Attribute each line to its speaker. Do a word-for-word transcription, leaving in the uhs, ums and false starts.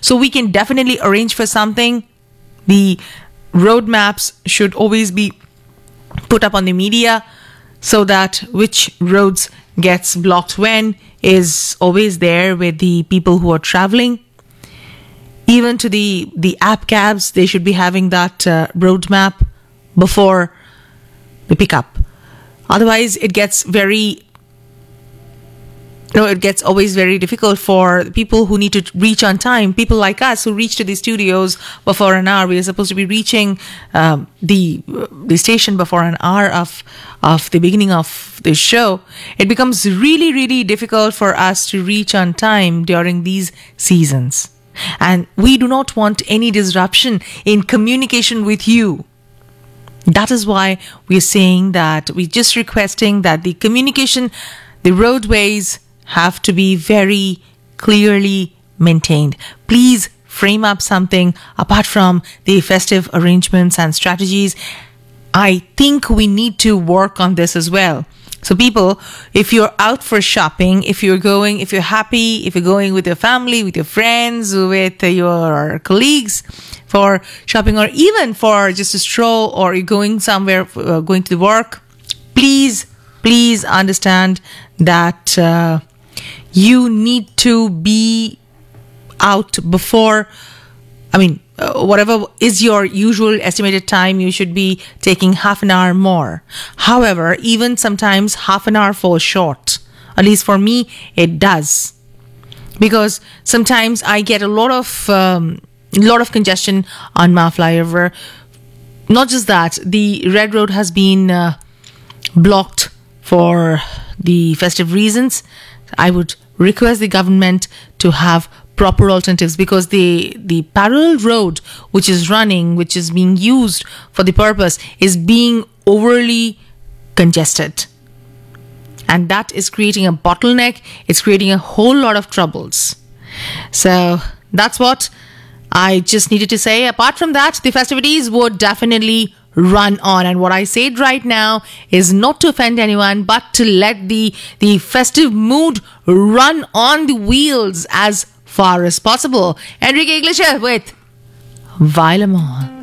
Speaker 1: So we can definitely arrange for something. The road maps should always be put up on the media so that which roads gets blocked when is always there with the people who are traveling. Even to the, the app cabs, they should be having that uh, road map before the pickup. Otherwise, it gets very, you know, it gets always very difficult for people who need to reach on time. People like us who reach to the studios before an hour. We are supposed to be reaching um, the the station before an hour of of the beginning of the show. It becomes really, really difficult for us to reach on time during these seasons. And we do not want any disruption in communication with you. That is why we're saying that we're just requesting that the communication, the roadways have to be very clearly maintained. Please frame up something apart from the festive arrangements and strategies. I think we need to work on this as well. So people, if you're out for shopping, if you're going, if you're happy, if you're going with your family, with your friends, with your colleagues for shopping, or even for just a stroll, or you're going somewhere, uh, going to work, please, please understand that uh, you need to be out before, I mean, Uh, whatever is your usual estimated time, you should be taking half an hour more. However, even sometimes half an hour falls short. At least for me, it does. Because sometimes I get a lot of um, lot of congestion on my flyover. Not just that, the Red Road has been uh, blocked for the festive reasons. I would request the government to have proper alternatives, because the the parallel road which is running, which is being used for the purpose, is being overly congested, and that is creating a bottleneck. It's creating a whole lot of troubles. So that's what I just needed to say. Apart from that, the festivities would definitely run on, and what I said right now is not to offend anyone, but to let the the festive mood run on the wheels as far as possible. Enrique Iglesias with Violin.